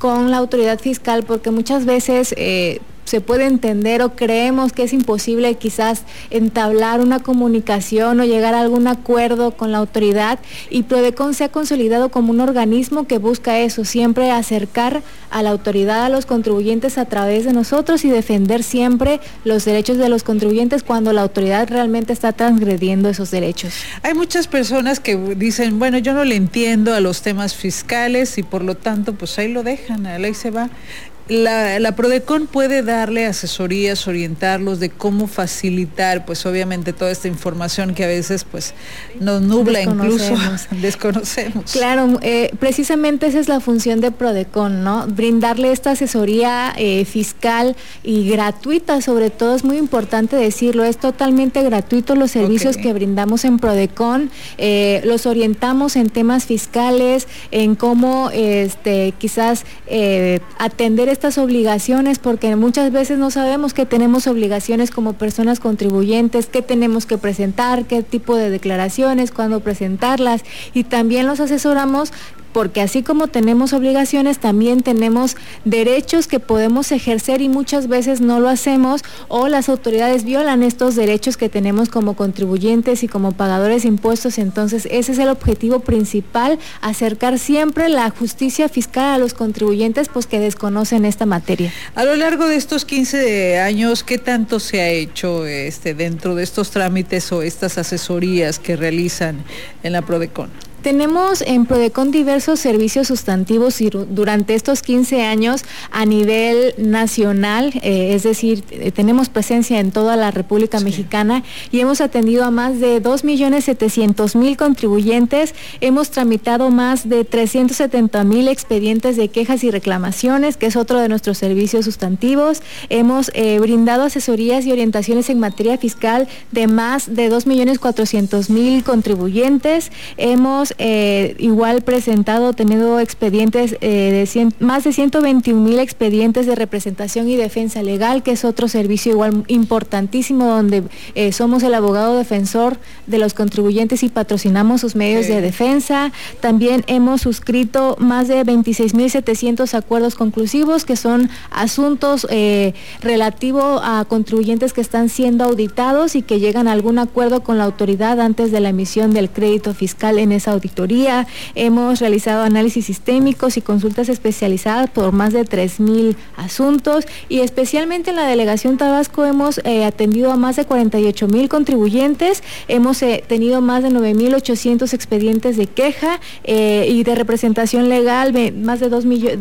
con la autoridad fiscal, porque muchas veces se puede entender o creemos que es imposible quizás entablar una comunicación o llegar a algún acuerdo con la autoridad, y Prodecon se ha consolidado como un organismo que busca eso, siempre acercar a la autoridad a los contribuyentes a través de nosotros y defender siempre los derechos de los contribuyentes cuando la autoridad realmente está transgrediendo esos derechos. Hay muchas personas que dicen, bueno, yo no le entiendo a los temas fiscales y por lo tanto pues ahí lo dejan, ahí se va. La Prodecon puede darle asesorías, orientarlos de cómo facilitar, pues obviamente toda esta información que a veces pues nos nubla, incluso desconocemos. Claro, precisamente esa es la función de Prodecon, ¿no? Brindarle esta asesoría fiscal y gratuita, sobre todo es muy importante decirlo, es totalmente gratuito los servicios que brindamos en Prodecon, los orientamos en temas fiscales, en cómo quizás atender estas obligaciones, porque muchas veces no sabemos que tenemos obligaciones como personas contribuyentes, qué tenemos que presentar, qué tipo de declaraciones, cuándo presentarlas, y también los asesoramos porque así como tenemos obligaciones, también tenemos derechos que podemos ejercer y muchas veces no lo hacemos, o las autoridades violan estos derechos que tenemos como contribuyentes y como pagadores de impuestos. Entonces ese es el objetivo principal, acercar siempre la justicia fiscal a los contribuyentes pues que desconocen esta materia. A lo largo de estos 15 años, ¿qué tanto se ha hecho dentro de estos trámites o estas asesorías que realizan en la Prodecon? Tenemos en Prodecon diversos servicios sustantivos y durante estos 15 años a nivel nacional, es decir, tenemos presencia en toda la República Mexicana y hemos atendido a más de 2.700.000 contribuyentes, hemos tramitado más de 370.000 expedientes de quejas y reclamaciones, que es otro de nuestros servicios sustantivos, hemos brindado asesorías y orientaciones en materia fiscal de más de 2.400.000 contribuyentes, hemos igual tenido expedientes más de 121.000 expedientes de representación y defensa legal, que es otro servicio igual importantísimo, donde somos el abogado defensor de los contribuyentes y patrocinamos sus medios de defensa. También hemos suscrito más de 26.700 acuerdos conclusivos, que son asuntos relativos a contribuyentes que están siendo auditados y que llegan a algún acuerdo con la autoridad antes de la emisión del crédito fiscal en esa auditoría. Hemos realizado análisis sistémicos y consultas especializadas por más de 3.000 asuntos, y especialmente en la Delegación Tabasco hemos atendido a más de 48.000 contribuyentes, hemos tenido más de 9.800 expedientes de queja y de representación legal, más de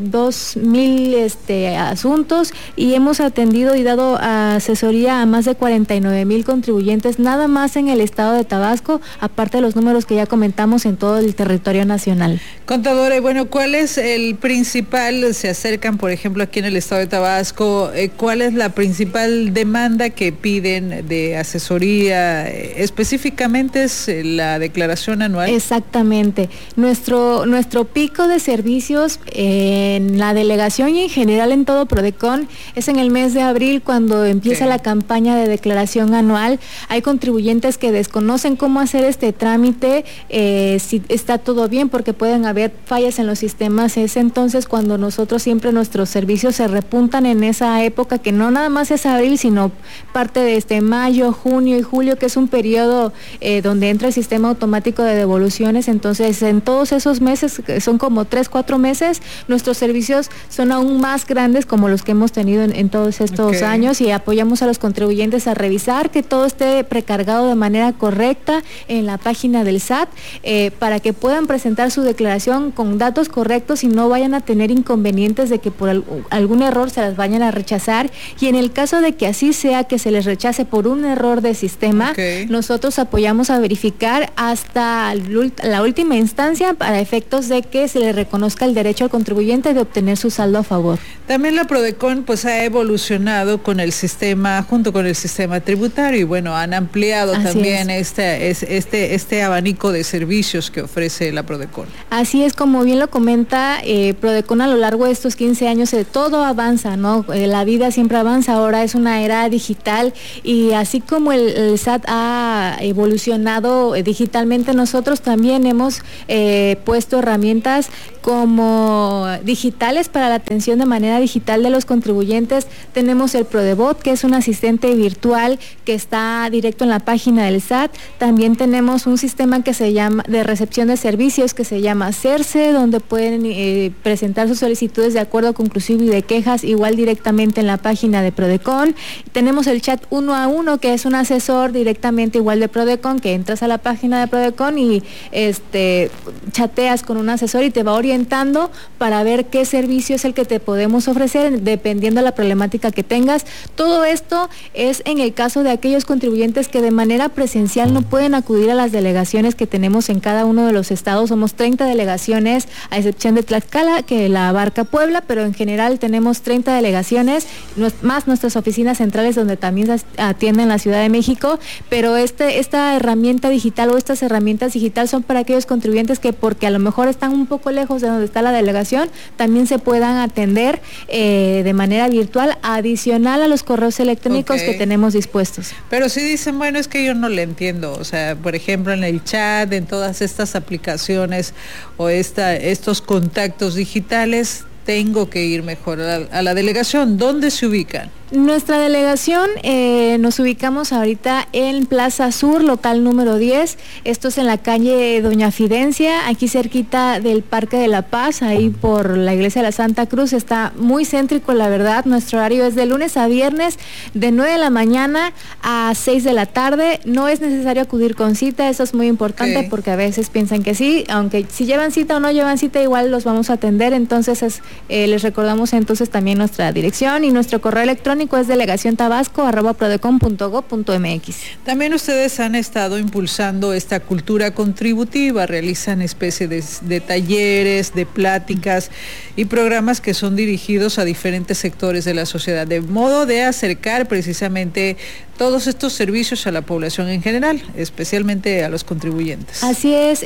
2.000 asuntos, y hemos atendido y dado asesoría a más de 49.000 contribuyentes, nada más en el estado de Tabasco, aparte de los números que ya comentamos en todo el territorio nacional. Contadora, bueno, ¿cuál es el principal, se acercan por ejemplo aquí en el estado de Tabasco, cuál es la principal demanda que piden de asesoría? Específicamente es la declaración anual. Exactamente. Nuestro pico de servicios en la delegación y en general en todo Prodecon es en el mes de abril, cuando empieza la campaña de declaración anual. Hay contribuyentes que desconocen cómo hacer este trámite, si está todo bien, porque pueden haber fallas en los sistemas. Es entonces cuando nosotros siempre nuestros servicios se repuntan en esa época, que no nada más es abril, sino parte de mayo, junio y julio, que es un periodo donde entra el sistema automático de devoluciones. Entonces en todos esos meses, que son como 3-4 meses, nuestros servicios son aún más grandes como los que hemos tenido en todos estos años, y apoyamos a los contribuyentes a revisar que todo esté precargado de manera correcta en la página del SAT, para que puedan presentar su declaración con datos correctos y no vayan a tener inconvenientes de que por algún error se las vayan a rechazar. Y en el caso de que así sea, que se les rechace por un error de sistema, nosotros apoyamos a verificar hasta la última instancia, para efectos de que se le reconozca el derecho al contribuyente de obtener su saldo a favor. También la Prodecon pues ha evolucionado con el sistema, junto con el sistema tributario, y bueno, han ampliado también este abanico de servicios servicios que ofrece la Prodecon. Así es, como bien lo comenta, Prodecon a lo largo de estos 15 años todo avanza, ¿no? La vida siempre avanza, ahora es una era digital y así como el SAT ha evolucionado digitalmente, nosotros también hemos puesto herramientas como digitales para la atención de manera digital de los contribuyentes. Tenemos el Prodebot, que es un asistente virtual que está directo en la página del SAT. También tenemos un sistema que se llama de recepción de servicios que se llama CERCE, donde pueden presentar sus solicitudes de acuerdo conclusivo y de quejas igual directamente en la página de Prodecon. Tenemos el chat 1 a 1, que es un asesor directamente igual de Prodecon, que entras a la página de Prodecon y chateas con un asesor y te va orientando para ver qué servicio es el que te podemos ofrecer dependiendo de la problemática que tengas. Todo esto es en el caso de aquellos contribuyentes que de manera presencial no pueden acudir a las delegaciones que tenemos en cada uno de los estados. Somos 30 delegaciones, a excepción de Tlaxcala, que la abarca Puebla, pero en general tenemos 30 delegaciones, más nuestras oficinas centrales donde también se atienden la Ciudad de México, pero esta herramienta digital o estas herramientas digitales son para aquellos contribuyentes que porque a lo mejor están un poco lejos de donde está la delegación, también se puedan atender de manera virtual, adicional a los correos electrónicos que tenemos dispuestos. Pero si dicen, bueno, es que yo no le entiendo, o sea, por ejemplo, en el chat, en todas estas aplicaciones o estos contactos digitales, tengo que ir mejor a la delegación. ¿Dónde se ubican? Nuestra delegación nos ubicamos ahorita en Plaza Sur, local número 10. Esto es en la calle Doña Fidencia, aquí cerquita del Parque de la Paz, ahí por la Iglesia de la Santa Cruz. Está muy céntrico, la verdad. Nuestro horario es de lunes a viernes, de 9 de la mañana a 6 de la tarde. No es necesario acudir con cita, eso es muy importante porque a veces piensan que sí, aunque si llevan cita o no llevan cita, igual los vamos a atender. Entonces les recordamos entonces también nuestra dirección y nuestro correo electrónico es delegaciontabasco@prodecon.go.mx. También ustedes han estado impulsando esta cultura contributiva, realizan especies de talleres, de pláticas y programas que son dirigidos a diferentes sectores de la sociedad, de modo de acercar precisamente todos estos servicios a la población en general, especialmente a los contribuyentes. Así es,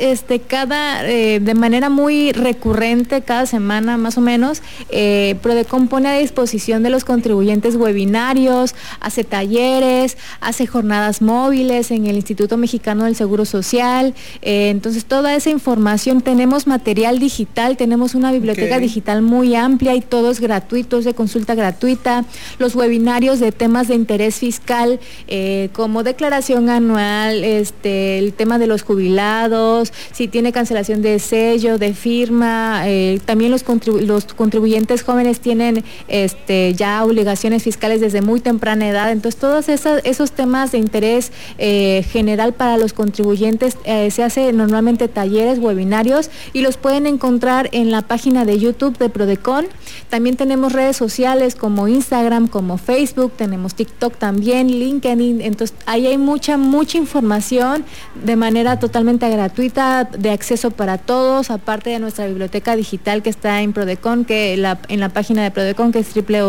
de manera muy recurrente, cada semana más o menos, Prodecon pone a disposición de los contribuyentes webinarios, hace talleres, hace jornadas móviles en el Instituto Mexicano del Seguro Social. Entonces, toda esa información, tenemos material digital, tenemos una biblioteca digital muy amplia y todo es gratuito, es de consulta gratuita. Los webinarios de temas de interés fiscal, como declaración anual, el tema de los jubilados, si tiene cancelación de sello, de firma, también los contribuyentes jóvenes tienen ya obligaciones fiscales desde muy temprana edad. Entonces todos esos temas de interés general para los contribuyentes, se hace normalmente talleres, webinarios, y los pueden encontrar en la página de YouTube de Prodecon. También tenemos redes sociales como Instagram, como Facebook, tenemos TikTok también, LinkedIn. Entonces ahí hay mucha información de manera totalmente gratuita, de acceso para todos, aparte de nuestra biblioteca digital que está en Prodecon, en la página de Prodecon, que es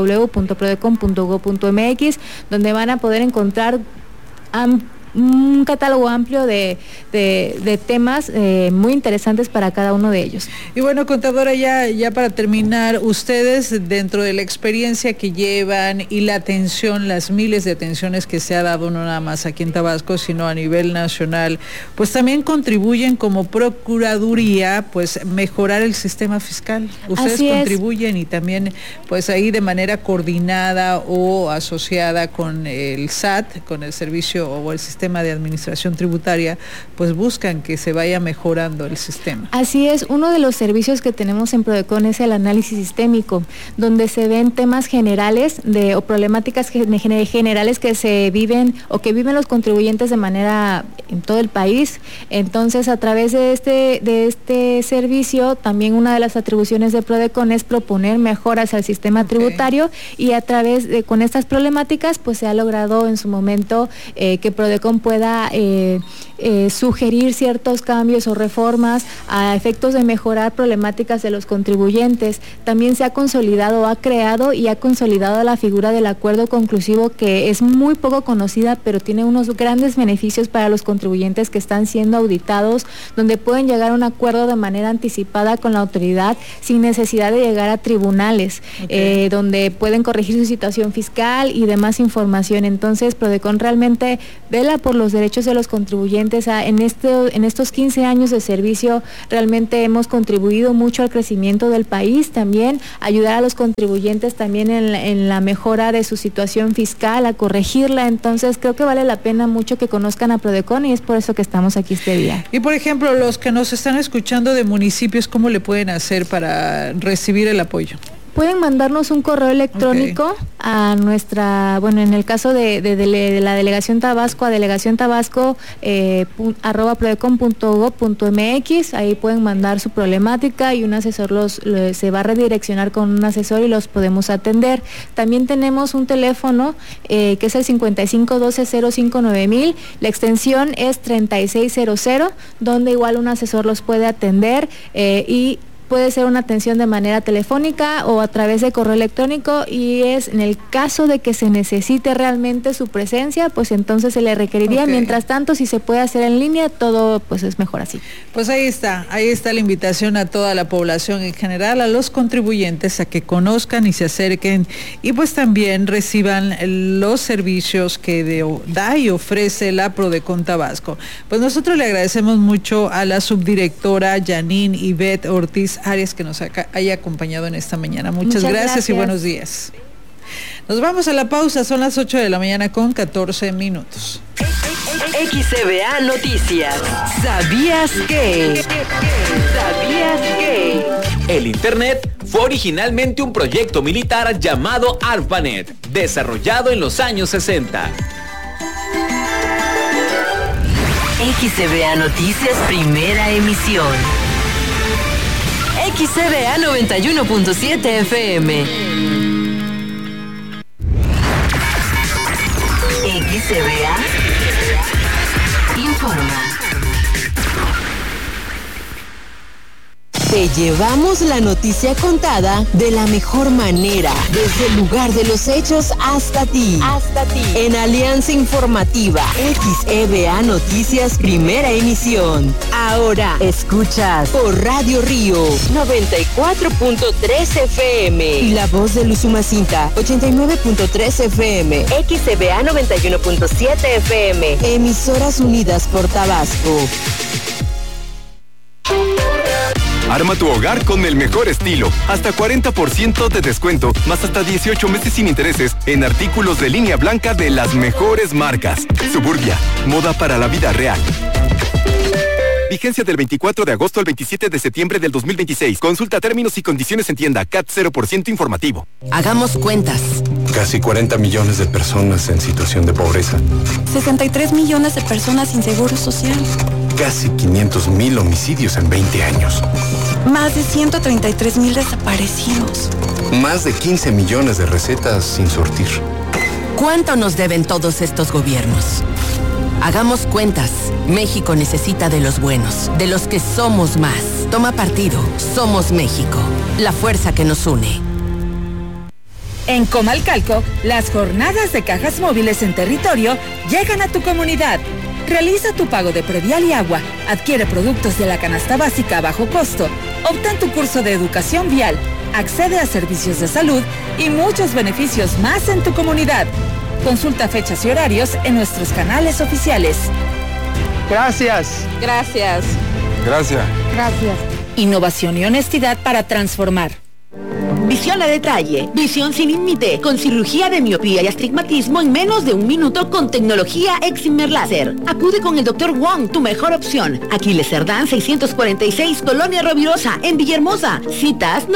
www.prodecon.go.mx, donde van a poder encontrar un catálogo amplio de temas muy interesantes para cada uno de ellos. Y bueno, contadora, ya para terminar, ustedes dentro de la experiencia que llevan y la atención, las miles de atenciones que se ha dado no nada más aquí en Tabasco, sino a nivel nacional, pues también contribuyen como Procuraduría, pues mejorar el sistema fiscal. Ustedes contribuyen y también pues ahí de manera coordinada o asociada con el SAT, con el servicio o el sistema de administración tributaria, pues buscan que se vaya mejorando el sistema. Así es, uno de los servicios que tenemos en Prodecon es el análisis sistémico, donde se ven temas generales o problemáticas generales que se viven o que viven los contribuyentes de manera en todo el país. Entonces, a través de este servicio, también una de las atribuciones de Prodecon es proponer mejoras al sistema tributario, y a través con estas problemáticas, pues se ha logrado en su momento que Prodecon Prodecon pueda sugerir ciertos cambios o reformas a efectos de mejorar problemáticas de los contribuyentes. También se ha consolidado, ha creado y ha consolidado la figura del acuerdo conclusivo, que es muy poco conocida, pero tiene unos grandes beneficios para los contribuyentes que están siendo auditados, donde pueden llegar a un acuerdo de manera anticipada con la autoridad sin necesidad de llegar a tribunales, donde pueden corregir su situación fiscal y demás información. Entonces, Prodecon realmente vela por los derechos de los contribuyentes. En estos 15 años de servicio realmente hemos contribuido mucho al crecimiento del país, también ayudar a los contribuyentes también en la mejora de su situación fiscal, a corregirla. Entonces creo que vale la pena mucho que conozcan a Prodecon y es por eso que estamos aquí este día. Y por ejemplo, los que nos están escuchando de municipios, ¿cómo le pueden hacer para recibir el apoyo? Pueden mandarnos un correo electrónico a nuestra, en el caso de la Delegación Tabasco, a delegaciontabasco @prodecon.gov.mx. Ahí pueden mandar su problemática y un asesor se va a redireccionar con un asesor y los podemos atender. También tenemos un teléfono que es el 5512-059000. La extensión es 3600, donde igual un asesor los puede atender y puede ser una atención de manera telefónica o a través de correo electrónico, y es en el caso de que se necesite realmente su presencia, pues entonces se le requeriría. Mientras tanto, si se puede hacer en línea, todo pues es mejor así. Pues ahí está la invitación a toda la población en general, a los contribuyentes, a que conozcan y se acerquen y pues también reciban los servicios que da y ofrece la Prodecon Tabasco. Pues nosotros le agradecemos mucho a la subdirectora Janine Ivette Ortiz Arias que nos haya acompañado en esta mañana. Muchas gracias y buenos días. Nos vamos a la pausa, son las 8 de la mañana con 14 minutos. XCBA Noticias. ¿Sabías que? El Internet fue originalmente un proyecto militar llamado ARPANET, desarrollado en los años 60. XCBA Noticias, primera emisión. XCBA 91.7 FM. XCBA informa. Te llevamos la noticia contada de la mejor manera, desde el lugar de los hechos hasta ti. En Alianza Informativa, XEBA Noticias, primera emisión. Ahora escuchas por Radio Río 94.3 FM y La Voz de Usumacinta 89.3 FM. XEBA 91.7 FM. Emisoras unidas por Tabasco. Arma tu hogar con el mejor estilo. Hasta 40% de descuento, más hasta 18 meses sin intereses en artículos de línea blanca de las mejores marcas. Suburbia, moda para la vida real. Vigencia del 24 de agosto al 27 de septiembre del 2026. Consulta términos y condiciones en tienda. CAT 0% informativo. Hagamos cuentas. Casi 40 millones de personas en situación de pobreza. 63 millones de personas sin seguro social. Casi 500,000 homicidios en 20 años. Más de 133,000 desaparecidos. Más de 15 millones de recetas sin surtir. ¿Cuánto nos deben todos estos gobiernos? Hagamos cuentas. México necesita de los buenos, de los que somos más. Toma partido. Somos México. La fuerza que nos une. En Comalcalco, las jornadas de cajas móviles en territorio llegan a tu comunidad. Realiza tu pago de predial y agua, adquiere productos de la canasta básica a bajo costo, obtén tu curso de educación vial, accede a servicios de salud y muchos beneficios más en tu comunidad. Consulta fechas y horarios en nuestros canales oficiales. Gracias. Gracias. Gracias. Gracias. Innovación y honestidad para transformar. Visión a detalle, visión sin límite, con cirugía de miopía y astigmatismo en menos de 1 minuto con tecnología Excimer Láser. Acude con el Dr. Wong, tu mejor opción. Aquiles Cerdán 646, Colonia Rovirosa, en Villahermosa. Citas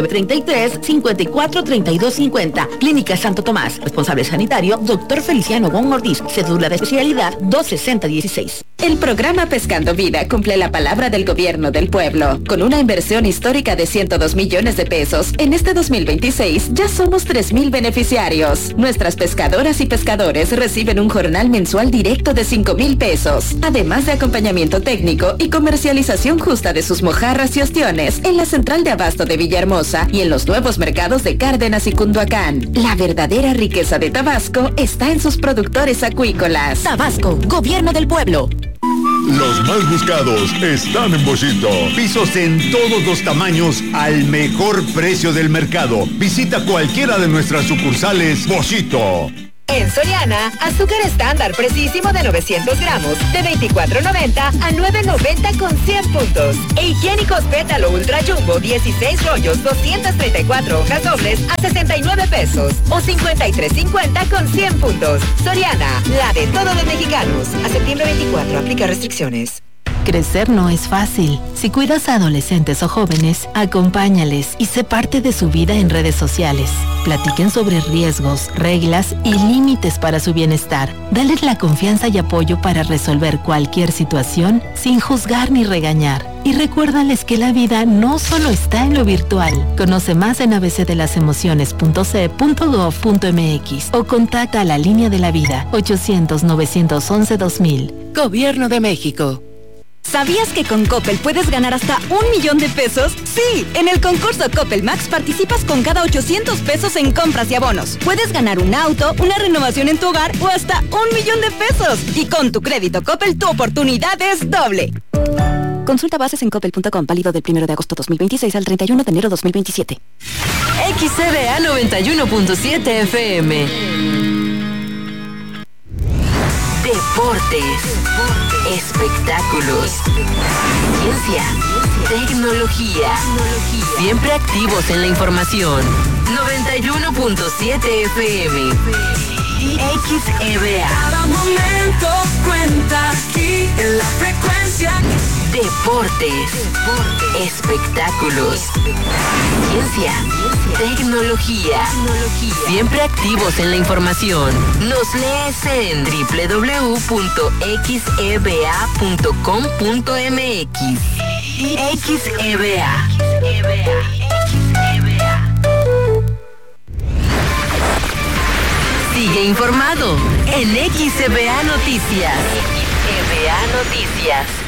9933-543250. Clínica Santo Tomás. Responsable sanitario, Dr. Feliciano Wong Ortiz. Cédula de especialidad 26016. El programa Pescando Vida cumple la palabra del gobierno del pueblo. Con una inversión histórica de 102 millones de pesos, en este 2026 ya somos 3,000 beneficiarios. Nuestras pescadoras y pescadores reciben un jornal mensual directo de 5,000 pesos, además de acompañamiento técnico y comercialización justa de sus mojarras y ostiones en la central de abasto de Villahermosa y en los nuevos mercados de Cárdenas y Cunduacán. La verdadera riqueza de Tabasco está en sus productores acuícolas. Tabasco, gobierno del pueblo. Los más buscados están en Boschito. Pisos en todos los tamaños al mejor precio del mercado. Visita cualquiera de nuestras sucursales Boschito. En Soriana, azúcar estándar precisísimo de 900 gramos, de $24.90 a $9.90 con 100 puntos. E higiénicos pétalo ultra jumbo, 16 rollos, 234 hojas dobles a 69 pesos. O 53.50 con 100 puntos. Soriana, la de todos los mexicanos. A septiembre 24, aplica restricciones. Crecer no es fácil. Si cuidas a adolescentes o jóvenes, acompáñales y sé parte de su vida en redes sociales. Platiquen sobre riesgos, reglas y límites para su bienestar. Dales la confianza y apoyo para resolver cualquier situación sin juzgar ni regañar. Y recuérdales que la vida no solo está en lo virtual. Conoce más en abcdelasemociones.ce.gov.mx o contacta a la Línea de la Vida 800-911-2000. Gobierno de México. ¿Sabías que con Coppel puedes ganar hasta $1,000,000 de pesos? Sí, en el concurso Coppel Max participas con cada 800 pesos en compras y abonos. Puedes ganar un auto, una renovación en tu hogar o hasta $1,000,000 de pesos. Y con tu crédito Coppel, tu oportunidad es doble. Consulta bases en coppel.com, válido del 1 de agosto 2026 al 31 de enero 2027. XCBA 91.7 FM. Deportes, espectáculos, ciencia, tecnología. Siempre activos en la información. 91.7 FM. XEBA. Cada momento cuenta aquí en la frecuencia. Deportes, espectáculos, ciencia, tecnología. Siempre activos en la información. Nos lees en www.xeba.com.mx. XEBA. Sigue informado en XEBA Noticias. XEBA Noticias.